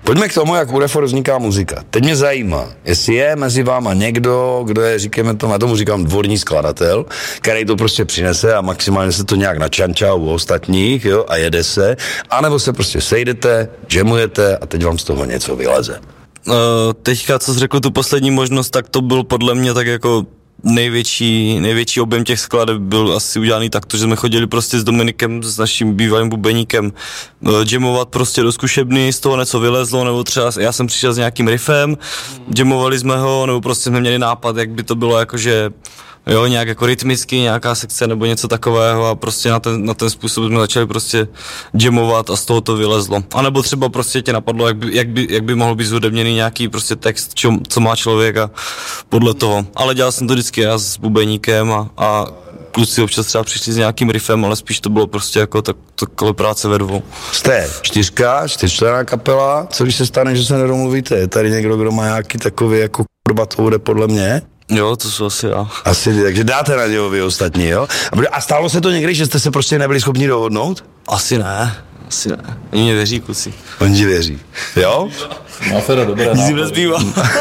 Pojďme k tomu, jak u Reform vzniká muzika. Teď mě zajímá, jestli je mezi váma někdo, kdo je, říkáme tomu, já tomu říkám dvorní skladatel, který to prostě přinese a maximálně se to nějak načančá u ostatních, jo, a jede se, anebo se prostě sejdete, jamujete a teď vám z toho něco vyleze. Teďka, co jsi řekl tu poslední možnost, tak to byl podle mě tak jako největší objem těch skladeb byl asi udělaný tak, že jsme chodili prostě s Dominikem, s naším bývalým bubeníkem, jamovat prostě do zkušebny, z toho něco vylezlo, nebo třeba já jsem přišel s nějakým riffem, jamovali jsme ho, nebo prostě jsme měli nápad, jak by to bylo jakože, jo, nějak jako rytmicky, nějaká sekce nebo něco takového a prostě na ten způsob jsme začali prostě jamovat a z toho to vylezlo. A nebo třeba prostě tě napadlo, jak by mohl být zhudebněný nějaký prostě text, co má člověk a podle toho. Ale dělal jsem to vždycky já s bubeníkem a kluci občas třeba přišli s nějakým riffem, ale spíš to bylo prostě jako takové práce ve dvou. Jste čtyřčlenná kapela, co když se stane, že se nedomluvíte? Je tady někdo, kdo má nějaký takový jako kurba, to bude podle mě? Jo, to jsou asi já. Asi, takže dáte na něho vy ostatní, jo? A stalo se to někdy, že jste se prostě nebyli schopni dohodnout? Asi ne. Oni mě věří, kluci. Oni ti věří, jo? Má Fero, dobré nápady. Nic nezbývá.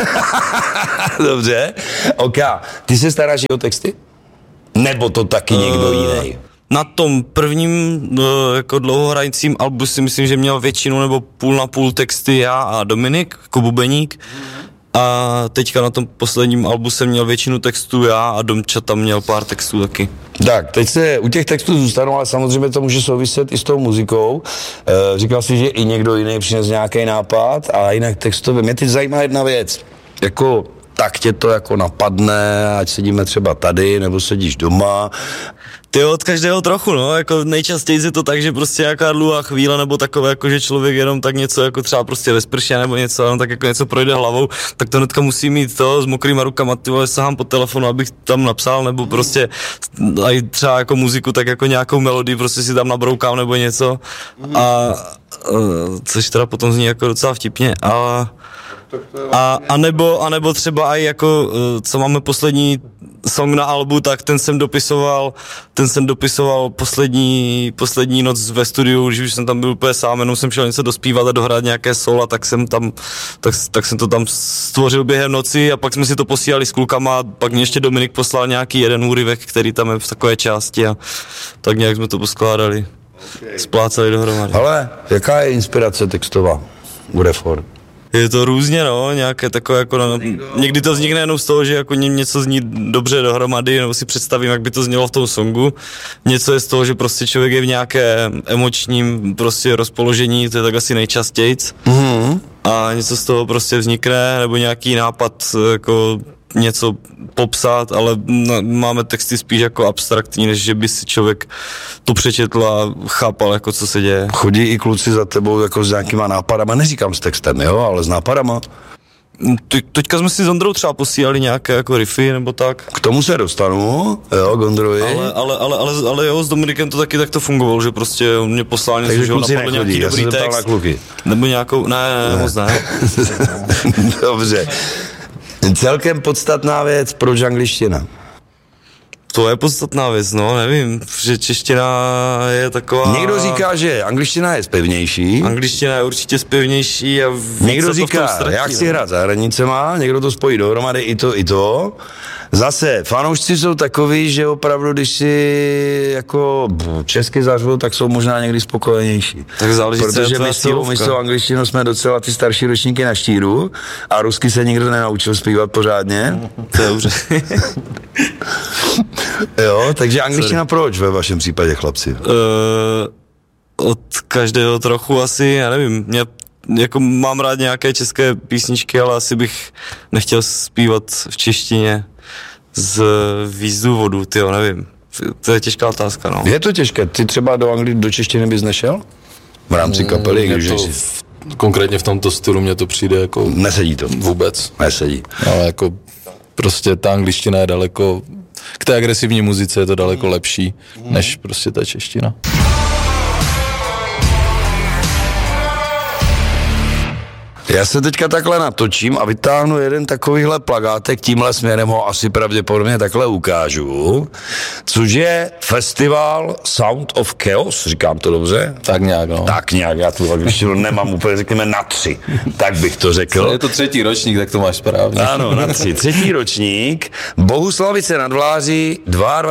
Dobře, ok. Ty se staráš i o texty? Nebo to taky někdo jiný? Na tom prvním jako dlouhohrajícím albu si myslím, že měl většinu nebo půl na půl texty já a Dominik, jako bubeník. A teďka na tom posledním albu jsem měl většinu textů já a Domča tam měl pár textů taky. Tak, teď se u těch textů zůstanu, ale samozřejmě to může souviset i s tou muzikou. Říkal jsi, že i někdo jiný přines nějaký nápad a jinak textově. Mě teď zajímá jedna věc. Jako tak tě to jako napadne, ať sedíme třeba tady, nebo sedíš doma. Ty od každého trochu, no, jako nejčastěji je to tak, že prostě nějaká dlouhá chvíle, nebo takové, jako že člověk jenom tak něco, jako třeba prostě ve sprše, nebo něco, jenom tak jako něco projde hlavou, tak to hnedka musí mít to s mokrýma rukama, ty vole, sahám po telefonu, abych tam napsal, nebo prostě aj třeba jako muziku, tak jako nějakou melodii, prostě si tam nabroukám, nebo něco, a což teda potom zní jako docela vtipně, a nebo třeba i jako, co máme poslední song na albu, tak ten jsem dopisoval poslední noc ve studiu, když už jsem tam byl úplně sám, jenom jsem šel něco dospívat a dohrát nějaké solo, tak jsem to tam stvořil během noci a pak jsme si to posílali s klukama, pak mě ještě Dominik poslal nějaký jeden úryvek, který tam je v takové části a tak nějak jsme to poskládali, splácali dohromady. Ale jaká je inspirace textová u Reform? Je to různě, no, nějaké takové jako, někdy to vznikne jenom z toho, že jako něco zní dobře dohromady, nebo si představím, jak by to znělo v tom songu. Něco je z toho, že prostě člověk je v nějakém emočním prostě rozpoložení, to je tak asi nejčastějc. Mm-hmm. A něco z toho prostě vznikne, nebo nějaký nápad, jako něco popsat, ale máme texty spíš jako abstraktní, než že by si člověk to přečetl a chápal, jako co se děje. Chodí i kluci za tebou jako s nějakýma nápadama, neříkám s textem, jo, ale s nápadama. Teďka jsme si s Ondrou třeba posílali nějaké jako riffy nebo tak. K tomu se dostanu, jo, k Ondrovi. Ale jo, s Dominikem to taky takto fungovalo, že prostě on mě poslal něco, že ho napadl nějaký dobrý text. Na kluky. Nebo nějakou, ne, moc ne. Dobře. Celkem podstatná věc, proč angličtina? To je podstatná věc, no, nevím, že čeština je taková... Někdo říká, že angličtina je zpěvnější. Angličtina je určitě zpěvnější a někdo říká, jak si hrát za hranicema, někdo to spojí dohromady i to. Zase, fanoušci jsou takový, že opravdu, když si jako česky zařvou, tak jsou možná někdy spokojenější. Tak záleží, protože my s tou angličtinou jsme docela ty starší ročníky na štíru a rusky se nikdo nenaučil zpívat pořádně. To je dobře. Jo, takže angličtina proč ve vašem případě, chlapci? Od každého trochu asi, já nevím, jako mám rád nějaké české písničky, ale asi bych nechtěl zpívat v češtině z víc důvodů, tyjo, nevím. To je těžká otázka, no. Je to těžké, ty třeba do češtiny bys nešel? V rámci kapely, konkrétně v tomto stylu mně to přijde jako... Nesedí to. Vůbec. Nesedí. Ale jako prostě ta angličtina je daleko, k té agresivní muzice je to daleko lepší, než prostě ta čeština. Já se teďka takhle natočím a vytáhnu jeden takovýhle plagátek, tímhle směrem ho asi pravděpodobně takhle ukážu, což je festival Sound of Chaos, říkám to dobře? Tak nějak, no. Tak nějak, já to když nemám úplně, řekněme na 3, tak bych to řekl. Je to 3. ročník, tak to máš správně. Ano, na 3. 3. ročník, Bohuslavice nad Vláří,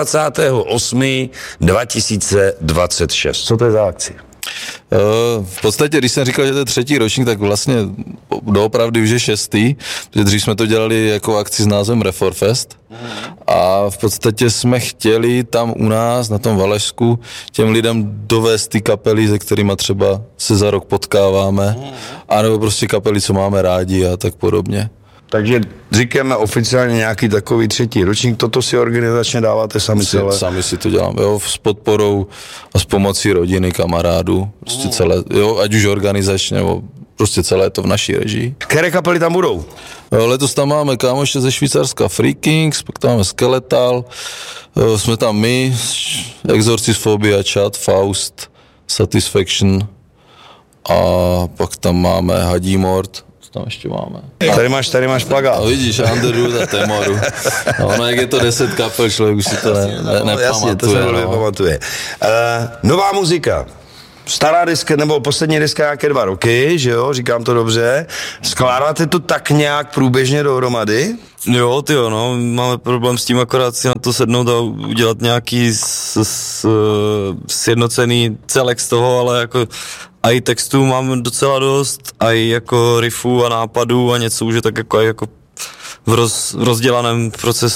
22.8.2026. Co to je za akci? V podstatě, když jsem říkal, že to je 3. ročník, tak vlastně doopravdy už je 6. Protože dřív jsme to dělali jako akci s názvem Reforfest a v podstatě jsme chtěli tam u nás na tom Valašsku těm lidem dovést ty kapely, se kterými třeba se za rok potkáváme, anebo prostě kapely, co máme rádi a tak podobně. Takže říkáme oficiálně nějaký takový 3. ročník, toto si organizačně dáváte sami celé? Sami si to děláme, jo, s podporou a s pomocí rodiny, kamarádů, prostě celé, jo, ať už organizačně, nebo prostě celé to v naší režii. Které kapely tam budou? Letos tam máme kámoše ze Švýcarska Free Kings, pak tam máme Skeletal, jsme tam my, Exorcist Phobia, Chat, Faust, Satisfaction a pak tam máme Hadí Mort, co tam ještě máme. Tady máš plagát. No vidíš, Underwood a Temoru. No, jak je to 10 kapel, člověk už si to nepamatuje. Jasně, to se nepamatuje. Nová muzika. Stará diska, nebo poslední diska nějaké 2 roky, že jo, říkám to dobře. Skládáte to tak nějak průběžně dohromady? Jo, tyjo, no, máme problém s tím akorát si na to sednout a udělat nějaký sjednocený celek z toho, ale jako a i textů mám docela dost, a i jako riffů a nápadů a něco už je tak jako v rozdělaném